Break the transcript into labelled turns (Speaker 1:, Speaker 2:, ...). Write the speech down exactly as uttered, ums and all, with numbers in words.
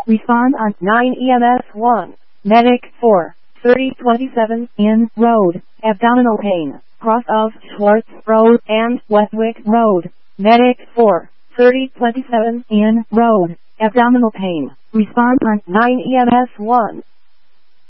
Speaker 1: Respond on nine E M S one. Medic four. thirty twenty-seven in Road. Abdominal pain. Cross of Schwartz Road and Westwick Road. Medic four. thirty twenty-seven in Road. Abdominal pain. Respond on nine E M S one.